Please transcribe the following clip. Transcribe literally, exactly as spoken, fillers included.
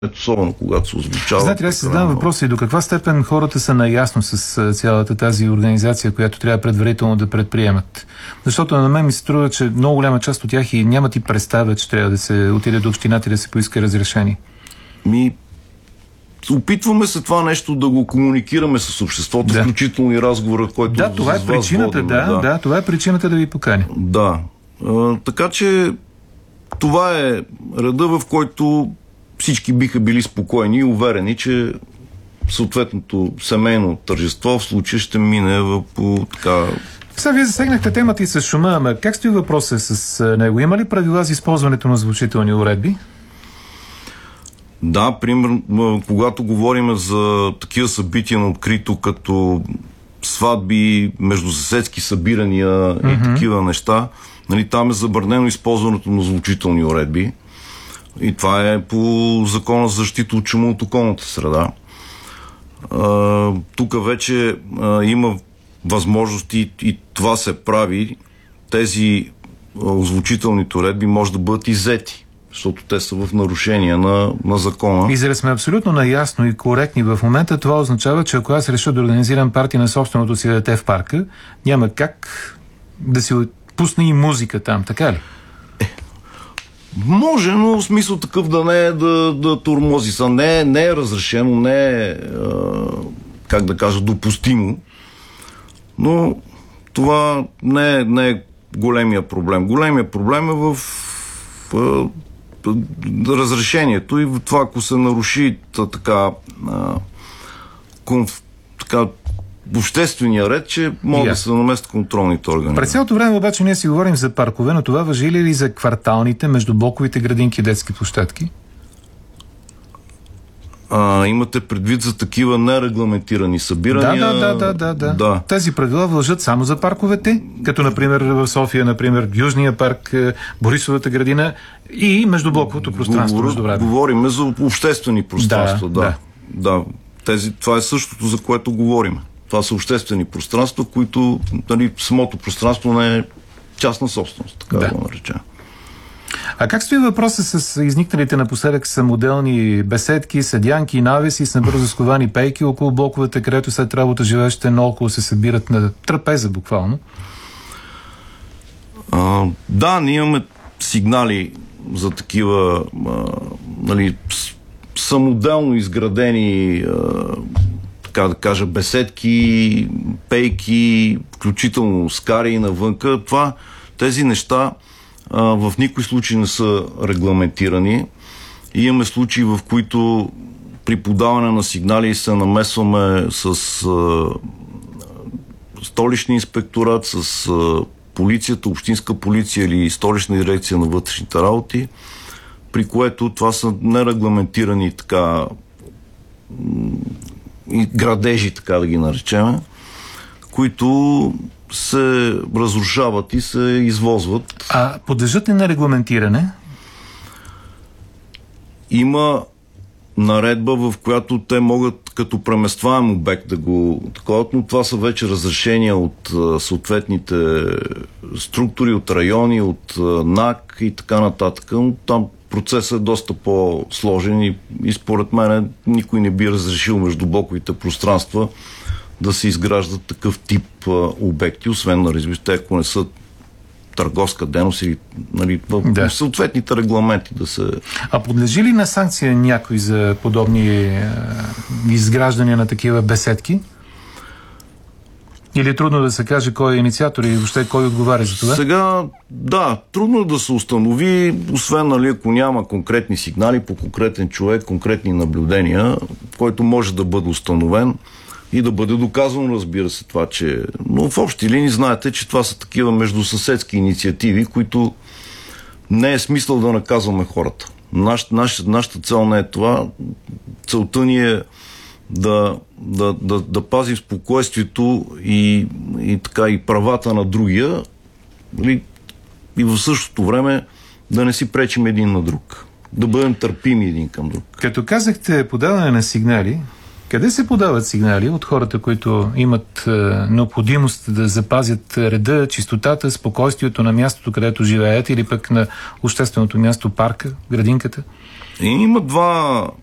особено когато се озвучава. Знаете, аз си задавам въпроса и до каква степен хората са наясно с цялата тази организация, която трябва предварително да предприемат. Защото на мен ми се струва, че много голяма част от тях и нямат и представа, че трябва да се отиде до общината и да се поиска разрешение. Ми, опитваме се това нещо да го комуникираме с обществото, да. Включително и разговора, който да, това е причината, водим, да, да. да, това е причината да ви поканя. Да. А, така че това е реда, в който всички биха били спокойни и уверени, че съответното семейно тържество в случая ще мине по така... Сега вие засегнахте темата и с шума, ама как стои въпросът с него? Има ли правила за използването на звучителни уредби? Да, примерно, когато говорим за такива събития на открито, като сватби, междусъседски събирания mm-hmm. и такива неща, нали, там е забранено използването на звучителни уредби. И това е по закона за защита от шума от околната среда. Тук вече а, има възможности и това се прави. Тези озвучителните уредби може да бъдат иззети, защото те са в нарушение на, на закона. И за да сме абсолютно наясно и коректни в момента, това означава, че ако аз реша да организирам парти на собственото си дете в парка, няма как да си пусне и музика там, така ли? Може, но в смисъл такъв да не е да, да тормози са. Не, не е разрешено, не е, как да кажа, допустимо. Но това не е, не е големия проблем. Големия проблем е в, в, в разрешението и в това, ако се наруши така, конф, така обществения ред, че могат yeah. да се наместят контролните органи. През цялото време обаче ние си говорим за паркове, но това важи ли за кварталните, междублоковите градинки и детски площадки? А, имате предвид за такива нерегламентирани събирания? Да, да, да, да, да. да. Тези правила важат само за парковете, като например в София, например Южния парк, Борисовата градина и междублоковото пространство. Говор, говорим за обществени пространства, да. да. да. да. Тези, това е същото, за което говорим. Това са обществени пространства, които, нали, самото пространство не е частна собственост, така да го наречем. А как стои въпроса с изникналите напоследък самоделни беседки, седянки, навеси с набързо сковани пейки около блоковете, където след работа живеещите наоколо се събират на трапеза буквално? А, да, ние имаме сигнали за такива а, нали, самоделно изградени а, така да кажа, беседки, пейки, включително скари навънка. Това, тези неща а, в никой случай не са регламентирани. И имаме случаи, в които при подаване на сигнали се намесваме с а, столичния инспекторат, с а, полицията, общинска полиция или столична дирекция на вътрешните работи, при което това са нерегламентирани така и градежи, така да ги наречем, които се разрушават и се извозват. А подлежат ли на регламентиране? Има наредба, в която те могат като преместваем обект да го такова, но това са вече разрешения от съответните структури, от райони, от НАК и така нататък. Там процесът е доста по-сложен и, и според мен никой не би разрешил междублоковите пространства да се изграждат такъв тип а, обекти, освен на разбирате, ако не са търговска дейност или нали, в да. съответните регламенти да се... А подлежи ли на санкция някой за подобни е, изграждания на такива беседки? Или е трудно да се каже кой е инициатор и въобще кой отговаря за това? Сега, да, трудно да се установи, освен нали, ако няма конкретни сигнали по конкретен човек, конкретни наблюдения, който може да бъде установен и да бъде доказано, разбира се, това, че... Но в общи линии знаете, че това са такива междусъседски инициативи, които не е смисъл да наказваме хората. Наш, наш, нашата цел не е това. Целта ни е да, да, да, да пазим спокойствието и, и, така, и правата на другия и, и в същото време да не си пречим един на друг. Да бъдем търпими един към друг. Като казахте подаване на сигнали, къде се подават сигнали от хората, които имат е, необходимост да запазят реда, чистотата, спокойствието на мястото, където живеят или пък на общественото място, парка, градинката? И има два